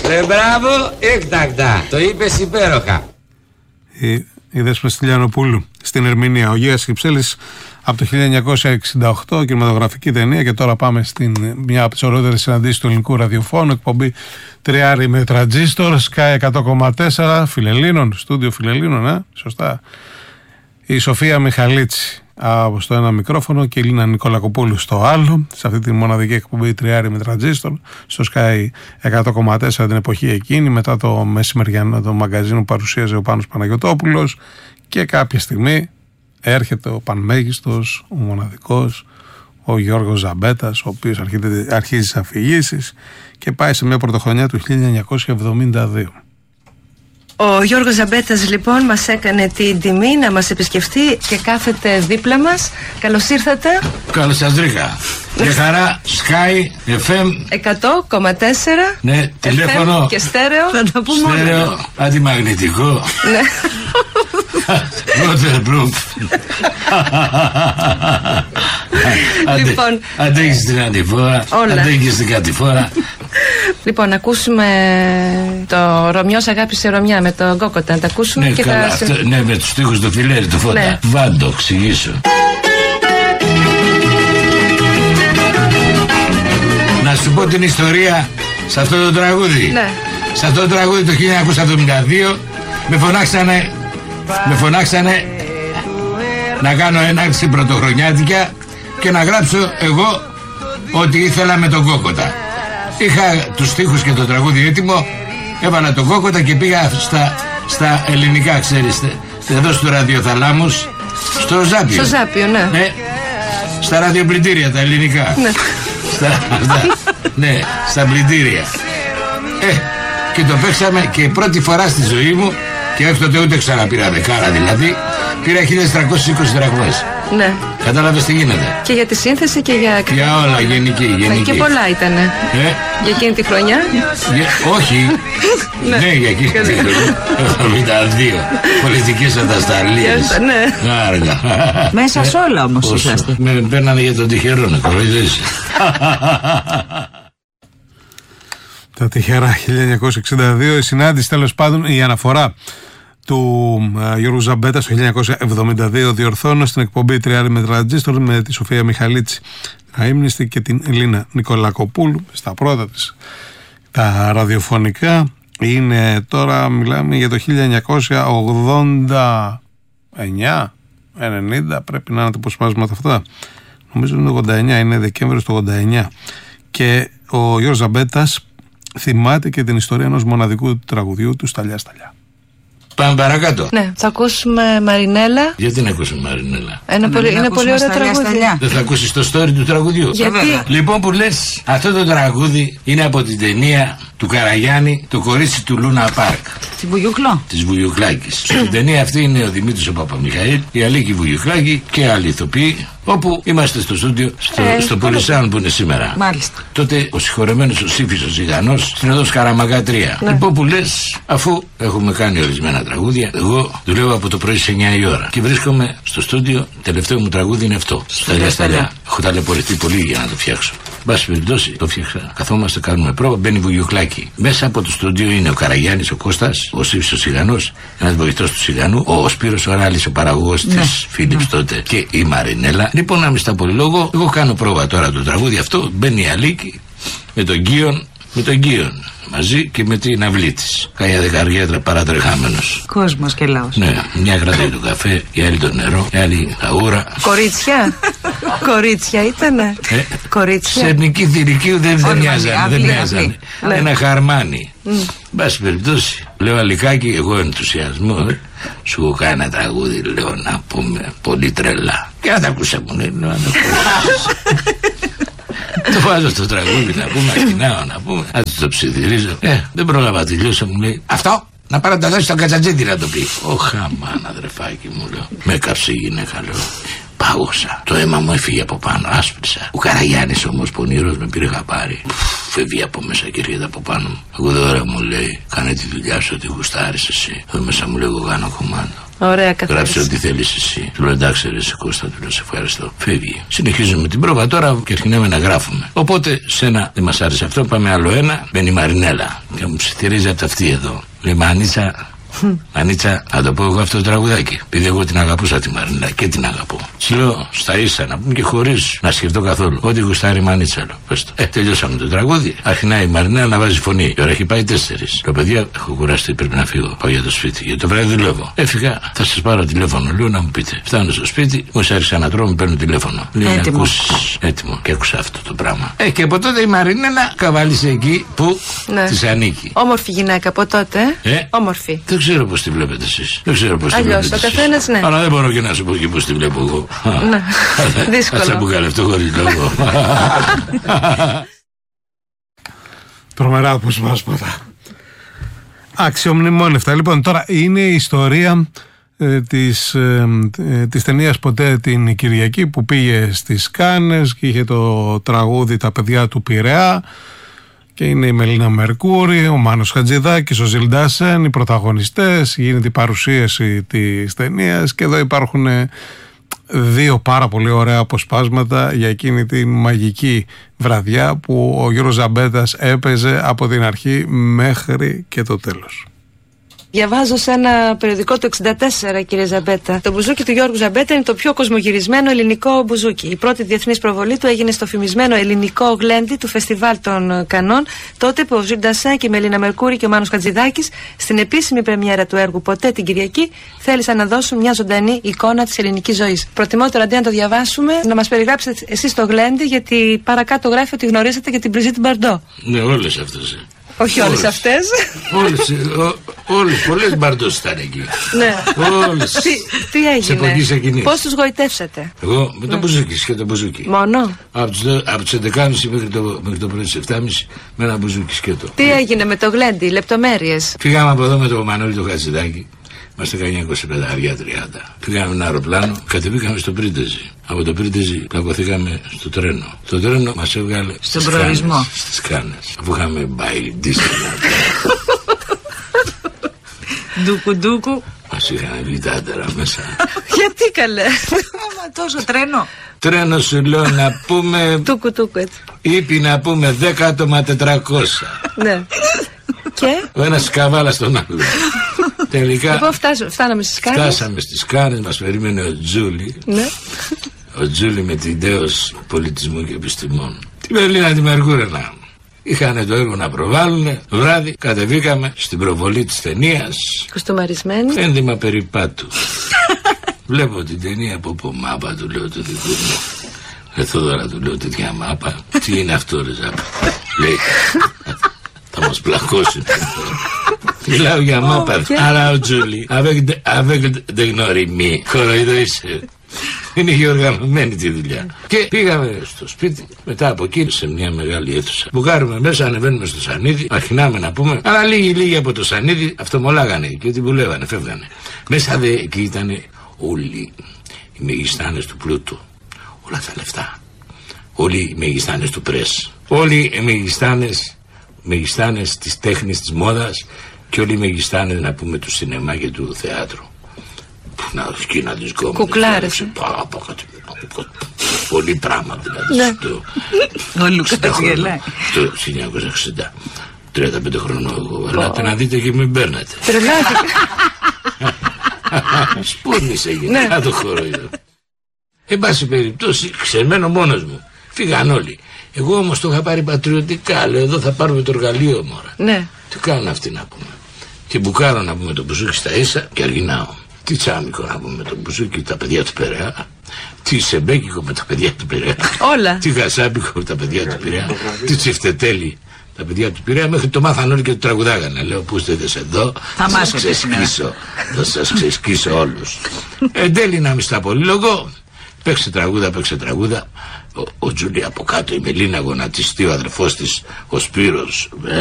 Μπράβο, έκτακτα. Το είπες υπέροχα. Η Δέσποινα Στυλιανοπούλου στην Ερμηνεία. Ο Γέας Κυψέλης από το 1968, κινηματογραφική ταινία. Και τώρα πάμε στην μια από τις ωραιότερες συναντήσεις του ελληνικού ραδιοφώνου. Εκπομπή Τριάρι με Τραντζίστορ, Sky 100,4, Φιλελλήνων, στούντιο Φιλελλήνων, σωστά. Η Σοφία Μιχαλίτση στο ένα μικρόφωνο και η Λίνα Νικολακοπούλου στο άλλο, σε αυτή τη μοναδική εκπομπή Τριάρι με Τραντζίστορ, στο Sky 100,4 την εποχή εκείνη, μετά το μεσημεριανό το μαγκαζίνο που παρουσίαζε ο Πάνος Παναγιωτόπουλος, και κάποια στιγμή έρχεται ο πανμέγιστος, ο μοναδικός, ο Γιώργος Ζαμπέτας, ο οποίος αρχίζει τις αφηγήσεις και πάει σε μια πρωτοχρονιά του 1972. Ο Γιώργος Ζαμπέτας λοιπόν μας έκανε την τιμή να μας επισκεφτεί και κάθεται δίπλα μας. Καλώς ήρθατε. Καλώς σας βρήκα. Για χαρά, Sky, FM 100,4. Ναι, τηλέφωνο FM και στέρεο. Θα τα πούμε όλα. Στέρεο, αντιμαγνητικό. Ναι. Waterproof. Λοιπόν, αντέχεις την αντιφόρα, αντέχεις την κατηφόρα. Λοιπόν, ακούσουμε το Ρωμιός αγάπησε Ρωμιά με τον Κόκοτα. Να τα ακούσουμε, ναι, και καλά, αυτό, ναι, με τους στίχους του Φιλέρη του Φώτα. Ναι. Βάντο, εξηγήσω. Να σου πω την ιστορία σε αυτό το τραγούδι. Ναι. Σε αυτό το τραγούδι το 1972 με φωνάξανε να κάνω έναρξη πρωτοχρονιάτικα και να γράψω εγώ ό,τι ήθελα με τον Κόκοτα. Είχα τους στίχους και το τραγούδι έτοιμο, έβαλα τον Κόκοτα και πήγα στα ελληνικά, ξέρεις, εδώ στο ραδιοθαλάμους, στο Ζάπιο. Στο Ζάπιο, ναι. Στα ραδιοπλυντήρια τα ελληνικά. Ναι. Ναι, στα πλυντήρια. Και το παίξαμε και πρώτη φορά στη ζωή μου, και έκτοτε ούτε ξαναπήρα δεκάρα δηλαδή, πήρα 1320 δραχμές. Ναι. Κατάλαβες τι γίνεται. Και για τη σύνθεση και για όλα, γενική. Ναι, και πολλά ήτανε. Για εκείνη τη χρονιά. Όχι. Ναι, για εκείνη τη χρονιά. 72. Πολιτικές ατασταλίες. Ναι. Άργα. Μέσα σε όλα όμως είσαστε. Με παίρνανε για τον τυχερό, να κοροϊδεύεις. Τα τυχερά 1962, η συνάντηση, τέλος πάντων, η αναφορά του Γιώργου Ζαμπέτα στο 1972 διορθώνω στην εκπομπή Τριάρι με Τραντζίστορ με τη Σοφία Μιχαλίτση αείμνηστη και την Λίνα Νικολακοπούλου στα πρώτα της τα ραδιοφωνικά. Είναι τώρα, μιλάμε για το 1989, 90, πρέπει να είναι τα αποσπάσματα αυτά. Νομίζω είναι το 89, είναι Δεκέμβριος του 89. Και ο Γιώργος Ζαμπέτας θυμάται και την ιστορία ενός μοναδικού τραγουδιού του Σταλιά Σταλιά. Πάμε παρακάτω. Ναι, θα ακούσουμε Μαρινέλα. Γιατί να ακούσουμε Μαρινέλα? Είναι πολύ ωραίο τραγούδι. Δεν θα ακούσεις το story του τραγουδιού? Γιατί? Λοιπόν, που λες, αυτό το τραγούδι είναι από την ταινία του Καραγιάννη, το κορίτσι του Λούνα Πάρκ. Τη Βουγιουκλό. Της Βουγιουκλάκης. Στην ταινία αυτή είναι ο Δημήτρης ο Παπαμιχαήλ, η Αλίκη Βουγιουκλάκη και άλλοι ηθοποιοί, όπου είμαστε στο στούντιο, στο Πολυσάν που είναι σήμερα. Μάλιστα. Τότε ο συγχωρεμένος ο Σύφης ο Ζυγανός στην οδός Καραμαγά 3. Ναι. Λοιπόν, που λες, αφού έχουμε κάνει ορισμένα τραγούδια, εγώ δουλεύω από το πρωί σε 9 η ώρα και βρίσκομαι στο στούντιο. Τελευταίο μου τραγούδι είναι αυτό. Σταλιά Σταλιά. Έχω ταλαιπωρηθεί πολύ για να το φτιάξω. Μπάση περιπτώσει, το φτιάξα. Καθόμαστε, κάνουμε πρόβα, μπαίνει Βουγιουκλάκη. Μέσα από το στούντιο είναι ο Καραγιάννης, ο Κώστας, ο Σύφης ο Σιγανός, ένας βοηθός του Σιγανού, ο Σπύρος ο Ράλης, ο παραγωγός της Φίλιπς τότε, και η Μαρινέλα. Λοιπόν, να μην στα πολυλόγω, εγώ κάνω πρόβα τώρα το τραγούδι αυτό. Μπαίνει η Αλίκη με τον Γκίον μαζί και με την αυλή της. Κая δεκαριέτρα παρατρεχάμενος. Κόσμος και λαός. Ναι, μια κρατάει το καφέ, η άλλη το νερό, η άλλη τα ούρα. Κορίτσια. Κορίτσια ήτανε. Κορίτσια. Σε εθνική θηρικίου δεν μοιάζανε. Ένα χαρμάνι. Μπας περιπτώσει, λέω Αλικάκη, εγώ ενθουσιασμό, σου έχω κάνει ένα τραγούδι, λέω, να πούμε πολύ τρελά. Και να τα ακούσα μου, λέει, να τα ακούσεις. Το βάζω στο τραγούδι να πούμε, ασκηνάω να πούμε, έτσι το ψιθυρίζω. Δεν πρόλαβα, τελειώσα, μου λέει, αυτό να πάρω να τα δώσει στον Κατσατζίδη να το πει. Χαμάν, αδερφάκι μου, λέω. Με έκαψε η γυναίκα, λέω. Πάγωσα. Το αίμα μου έφυγε από πάνω, άσπρισα. Ο Καραγιάννης όμως, πονηρός, με πήρε χαπάρι. Φεύγει από μέσα και έρχεται από πάνω μου. Εγώ τώρα, μου λέει, κάνε τη δουλειά σου, ότι γουστάρεις εσύ. Εδώ μέσα μου λέει, εγώ κάνω κομμάτι. Ωραία, καθόλου. Γράψε ό,τι θέλεις εσύ. Του λέω εντάξει, ρε Κώστα, του λέω σε ευχαριστώ. Φεύγει. Συνεχίζουμε την πρόβα τώρα και αρχινάμε να γράφουμε. Οπότε σένα δεν μας άρεσε αυτό, πάμε άλλο ένα. Μπαίνει η Μαρινέλα και μου ψιθυρίζει από αυτή εδώ. Λέει Μανίτσα, να το πω εγώ αυτό το τραγουδάκι. Επειδή εγώ την αγαπούσα τη Μαρινέλα και την αγαπώ. Τη λέω στα ίσα να πούμε και χωρίς να σκεφτώ καθόλου. Ό,τι γουστάρει η Μανίτσα, λέω. Πες το. Τελειώσαμε το τραγούδι. Αρχινάει η Μαρινέλα να βάζει φωνή. Η ώρα έχει πάει 4. Λέω παιδιά, έχω κουραστεί, πρέπει να φύγω. Πάω για το σπίτι. Για το βράδυ δουλεύω. Έφυγα, θα σας πάρω τηλέφωνο. Λέω να μου πείτε. Φτάνω στο σπίτι, μου άρχισα να τρώω, μου παίρνουν τηλέφωνο. Λέει να ακούσεις. Έτοιμο. Και άκουσα αυτό το πράγμα. Και από τότε η Μαρινέλα καβάλισε εκεί που της ανήκει. Όμορφη γυναίκα από τότε. Όμορφη. Δεν ξέρω πώς τη βλέπετε εσείς. Δεν ξέρω πώς τη βλέπετε. Αλλιώς, ο καθένας, ναι. Αλλά δεν μπορώ και να σου πω και πώς τη βλέπω εγώ. Ναι. Δύσκολο. Ας αποκαλευτώ χωρίς λόγο. Τρομερά αποσπάσματα. Αξιομνημόνευτα. Λοιπόν, τώρα είναι η ιστορία της ταινίας Ποτέ την Κυριακή που πήγε στις Κάνες και είχε το τραγούδι «Τα παιδιά του Πειραιά». Και είναι η Μελίνα Μερκούρη, ο Μάνος Χατζηδάκης, ο Ζιλντάσεν, οι πρωταγωνιστές, γίνεται η παρουσίαση της ταινίας και εδώ υπάρχουν 2 πάρα πολύ ωραία αποσπάσματα για εκείνη τη μαγική βραδιά που ο Γιώργος Ζαμπέτας έπαιζε από την αρχή μέχρι και το τέλος. Διαβάζω σε ένα περιοδικό του 1964, κύριε Ζαμπέτα. Το μπουζούκι του Γιώργου Ζαμπέτα είναι το πιο κοσμογυρισμένο ελληνικό μπουζούκι. Η πρώτη διεθνής προβολή του έγινε στο φημισμένο ελληνικό γλέντι του Φεστιβάλ των Κανών, τότε που ο Ζιλντάσεν και η Μελίνα Μερκούρη και ο Μάνος Χατζηδάκης, στην επίσημη πρεμιέρα του έργου Ποτέ την Κυριακή, θέλησαν να δώσουν μια ζωντανή εικόνα της ελληνικής ζωής. Προτιμώ τώρα αντί να το διαβάσουμε, να μας περιγράψετε εσείς το γλέντι, γιατί παρακάτω γράφει ότι γνωρίζετε και την Μπριζίτ Μπαρντό. Ναι, όλες αυτές. Όχι όλες αυτές. Όλες, πολλές Μπαρντός ήταν εκεί. Ναι. Όλες. Τι έγινε, πώς τους γοητεύσατε? Εγώ με το μπουζούκι, σκέτο μπουζούκι. Μόνο? Από τις 11.30 μέχρι το πρωί τις 7.30 με ένα μπουζούκι σκέτο. Τι έγινε με το γλέντι, λεπτομέρειες? Φύγαμε από εδώ με το Μανώλη το Χατζηδάκη. Είμαστε 1925-30. Πήγαμε ένα αεροπλάνο, κατεβήκαμε στο Πρίντεζι. Από το Πρίντεζι πλακωθήκαμε στο τρένο. Το τρένο μας έβγαλε στον προορισμό. Στις Κάνες. Αφού είχαμε πάει Disneyland. Ντούκου. Μας είχαν λιτάτερα μέσα. Γιατί καλέ? Τόσο τρένο. Τρένο σου λέω να πούμε. Τούκου έτσι. Ήπει να πούμε 10 άτομα 400. Ναι. Και? Ο ένας καβάλα στον άλλο. Τελικά. Λοιπόν, φτάναμε στις Κάνες. Φτάσαμε στις Κάνες, μας περίμενε ο Τζούλη. Ναι. Ο Τζούλη με την δέος πολιτισμού και επιστημών. Τη Μελίνα τη Μερκούρενα. Είχαν το έργο να προβάλλουν. Βράδυ κατεβήκαμε στην προβολή της ταινίας. Κοστομαρισμένη. Ένδυμα περιπάτου. Βλέπω την ταινία από μάπα, του λέω το δικό μου. Θόδωρα, του λέω τέτοια μάπα. Τι είναι αυτό, ρε Ζάπα? Λέει, θα μας πλακώσει. Μιλάω για μάπα. Αλλά ο Τζούλη, avec de γνωριμί. Κοροϊδό είσαι. Είναι και οργανωμένη τη δουλειά. Και πήγαμε στο σπίτι, μετά από εκεί σε μια μεγάλη αίθουσα. Μπουκάρουμε μέσα, ανεβαίνουμε στο σανίδι, αρχινάμε να πούμε. Αλλά λίγοι από το σανίδι αυτομολάγανε και την πουλεύανε, φεύγανε. Μέσα δε εκεί ήταν όλοι οι μεγιστάνες του πλούτου. Όλα τα λεφτά. Όλοι οι μεγιστάνες του πρες. Όλοι οι μεγιστάνες της τέχνης, της μόδας και όλοι οι μεγιστάνες να πούμε του σινεμά και του θεάτρου. Να σκίνα τις γκόμενες. Κουκλάρες. Πολύ πράγμα δηλαδή. Ναι. Ο Λουκάς γελάει. Το 1960. 35 χρονών εγώ. Ελάτε να δείτε και μην παίρνετε. Τρελάθηκα. Σπούρνησε γενικά το χορόιδο. Εν πάση περιπτώσει, ξεμένο μόνος μου. Φύγαν όλοι. Εγώ όμως το είχα πάρει πατριωτικά. Λέω εδώ θα πάρουμε το εργαλείο μόρα. Ναι. Τι κάνουν αυτοί να πούμε? Και μπουκάρω να πούμε το μπουζούκι στα ίσα και αργινάω. Τι τσάμικο να πούμε το μπουζούκι, τα παιδιά του Πειραιά. Τι σεμπέκικο με τα παιδιά του Πειραιά. Όλα. Τι γασάπικο με τα παιδιά του Πειραιά. Τι τσιφτετέλη τα παιδιά του Πειραιά. Μέχρι το μάθαν όλοι και το τραγουδάγανε. Λέω πού είστε εδώ, θα σας ξεσκίσω. Θα σας ξεσκίσω όλους. Εν τέλει να μη στα πολυλογώ. Παίξε τραγούδα. Ο Τζούλη από κάτω, η Μελίνα γονατιστή, ο αδερφός της, ο Σπύρος.